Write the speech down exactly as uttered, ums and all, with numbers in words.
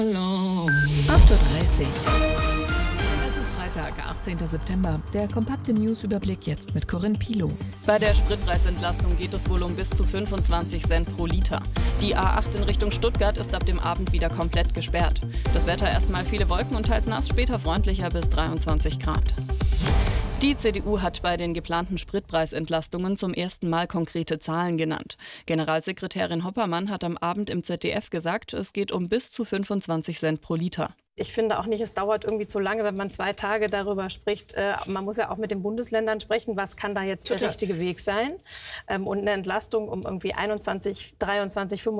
acht Uhr dreißig. Es ist Freitag, achtzehnter September. Der kompakte Newsüberblick jetzt mit Corinne Pilow. Bei der Spritpreisentlastung geht es wohl um bis zu fünfundzwanzig Cent pro Liter. Die A acht in Richtung Stuttgart ist ab dem Abend wieder komplett gesperrt. Das Wetter erstmal viele Wolken und teils nass, später freundlicher bis dreiundzwanzig Grad. Die C D U hat bei den geplanten Spritpreisentlastungen zum ersten Mal konkrete Zahlen genannt. Generalsekretärin Hoppermann hat am Abend im Z D F gesagt, es geht um bis zu fünfundzwanzig Cent pro Liter. Ich finde auch nicht, es dauert irgendwie zu lange, wenn man zwei Tage darüber spricht. Äh, man muss ja auch mit den Bundesländern sprechen, was kann da jetzt Total. der richtige Weg sein. Ähm, und eine Entlastung um irgendwie einundzwanzig, dreiundzwanzig, fünfundzwanzig